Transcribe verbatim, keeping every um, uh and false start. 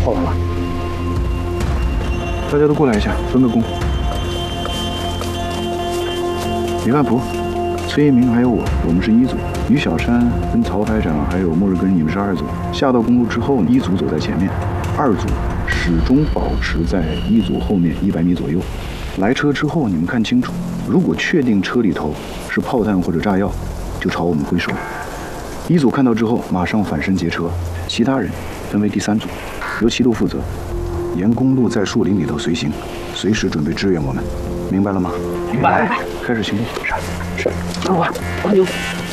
炮完了。 大家都过来一下，分个工。李万福、崔一鸣还有我，我们是一组。于小山跟曹排长还有莫日根，你们是二组。下到公路之后，一组走在前面，二组始终保持在一组后面一百米左右。来车之后，你们看清楚，如果确定车里头是炮弹或者炸药，就朝我们挥手。一组看到之后，马上反身劫车，其他人分为第三组，由齐度负责，沿公路在树林里头随行，随时准备支援我们，明白了吗？ 明白。 开始行动。 是是，快快，快点。